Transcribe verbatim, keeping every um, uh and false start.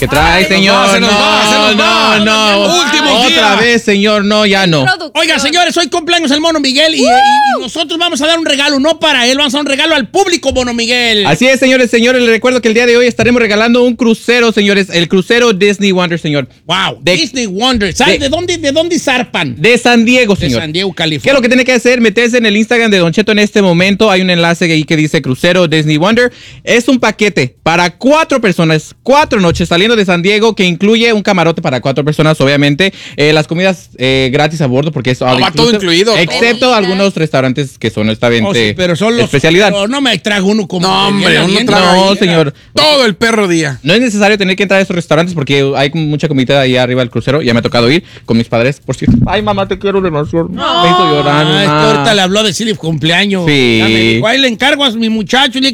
¿Qué trae, Ay, señor? se nos va, se nos va. no, no, no. Último Otra día. vez, señor, no, ya no. Oiga, señores, hoy cumpleaños el Mono Miguel y, y- y nosotros vamos a dar un regalo, no para él, vamos a dar un regalo al público, Mono Miguel. Así es, señores, señores, les recuerdo que el día de hoy estaremos regalando un crucero, señores, el crucero Disney Wonder, señor. Wow, De- Disney Wonder. ¿Sabes de, de- dónde, de dónde zarpan? De San Diego, De señor. San Diego, ¿Qué es California. lo que tiene que hacer? Meterse en el Instagram de Don Cheto en este momento. Hay un enlace ahí que dice Crucero Disney Wonder. Es un paquete para cuatro personas, cuatro noches saliendo de San Diego, que incluye un camarote para cuatro personas, obviamente. Eh, las comidas eh, gratis a bordo, porque es all va todo inclusive, incluido. Excepto Todo. algunos restaurantes que son esta Oh, sí, pero son los especialidad. pero no me trago uno como. No, hombre, Viene uno bien, traga No, ahí. señor. Todo el perro día. No es necesario tener que entrar a esos restaurantes porque hay mucha comida ahí arriba del crucero. Ya me ha tocado ir con mis padres, por cierto. Ay, mamá, te quiero demasiado. Me hizo llorar. Ah, es que mamá. ahorita le habló de decirle cumpleaños. Sí. Ya me dijo, ahí le encargo a mi muchacho y le